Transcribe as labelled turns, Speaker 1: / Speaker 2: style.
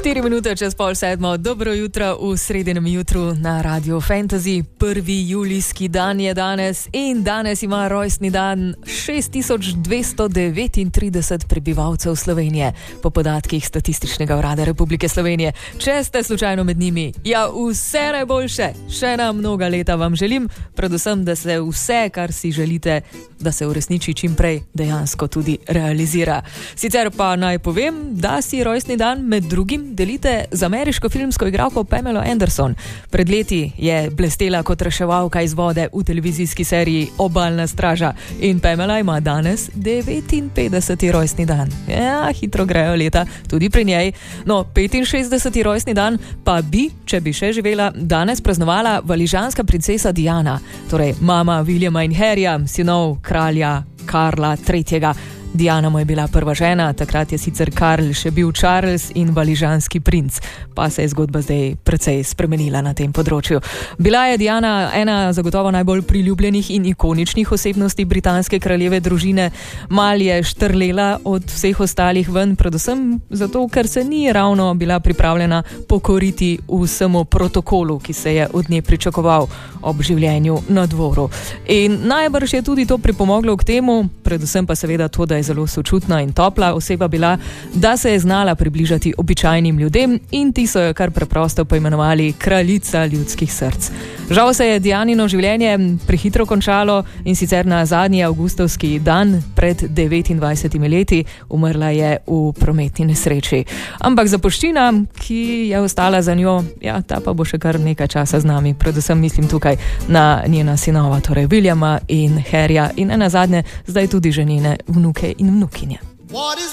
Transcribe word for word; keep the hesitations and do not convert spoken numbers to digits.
Speaker 1: štiri minute čez pol sedmo, dobro jutro v sredinem jutru na Radio Fantasy. Prvi julijski dan je danes in danes ima rojstni dan šest tisoč dvesto devetintrideset prebivalcev Slovenije, po podatkih Statističnega urada Republike Slovenije. Če ste slučajno med njimi, ja, vse najboljše, še na mnoga leta vam želim, predvsem, da se vse, kar si želite, da se uresniči čim prej, dejansko tudi realizira. Sicer pa naj povem, da si rojstni dan med drugim delite z ameriško filmsko igralko Pamelo Anderson. Pred leti je blestela kot reševalka iz vode v televizijski seriji Obalna straža in Pamela ima danes devetinpetdeseti rojstni dan. Ja, hitro grejo leta tudi pri njej. No, petinšestdeseti rojstni dan pa bi, če bi še živela, danes praznovala valižanska princesa Diana, torej mama Williama in Harryja, sinov kralja Karla tretjega. Diana mu je bila prva žena, takrat je sicer Karl še bil Charles in valižanski princ, pa se je zgodba zdaj precej spremenila na tem področju. Bila je Diana ena zagotovo najbolj priljubljenih in ikoničnih osebnosti britanske kraljeve družine, mal je štrlela od vseh ostalih ven, predvsem zato, ker se ni ravno bila pripravljena pokoriti vsemu protokolu, ki se je od nje pričakoval ob življenju na dvoru. In najbrž je tudi to pripomoglo k temu, predvsem pa seveda to, da je zelo sočutna in topla oseba bila, da se je znala približati običajnim ljudem in ti so jo kar preprosto poimenovali kraljica ljudskih src. Žal se je Dianino življenje prehitro končalo in sicer na zadnji avgustovski dan pred devetindvajsetimi leti umrla je v prometni nesreči. Ampak zapuščina, ki je ostala za njo, ja, ta pa bo še kar nekaj časa z nami, predvsem mislim tukaj na njena sinova, torej Williama in Harryja in nenazadnje zdaj tudi že njene vnuke in vnukinje. What is